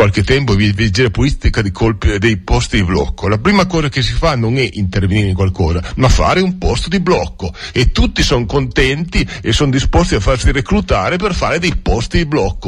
qualche tempo vigile pulistica dei posti di blocco. La prima cosa che si fa non è intervenire in qualcosa, ma fare un posto di blocco, e tutti sono contenti e sono disposti a farsi reclutare per fare dei posti di blocco.